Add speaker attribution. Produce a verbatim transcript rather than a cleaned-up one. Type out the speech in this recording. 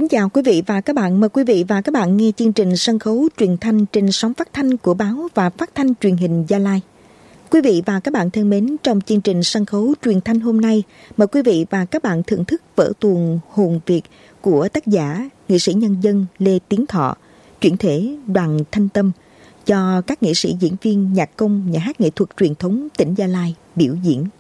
Speaker 1: chào quý vị và các bạn. Mời quý vị và các bạn nghe chương trình sân khấu truyền thanh trên sóng phát thanh của báo và phát thanh truyền hình Gia Lai. Quý vị và các bạn thân mến, trong chương trình sân khấu truyền thanh hôm nay, mời quý vị và các bạn thưởng thức vở tuồng Hồn Việt của tác giả, nghệ sĩ nhân dân Lê Tiến Thọ, chuyển thể Đoàn Thanh Tâm, cho các nghệ sĩ diễn viên nhạc công nhà hát nghệ thuật truyền thống tỉnh Gia Lai biểu diễn.